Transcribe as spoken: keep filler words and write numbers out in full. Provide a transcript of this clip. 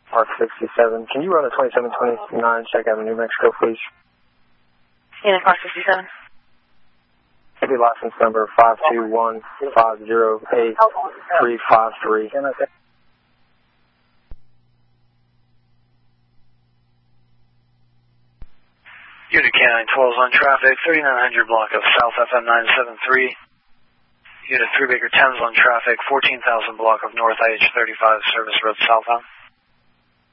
Park sixty-seven. Can you run a twenty-seven twenty-nine Check Avenue, New Mexico, please? Unit Park sixty-seven. Maybe license number five two one five zero eight three five three. Unit K nine twelve is on traffic, thirty-nine hundred block of South F M nine seven three. Unit three Baker ten is on traffic, fourteen thousand block of North I H thirty-five, service road southbound.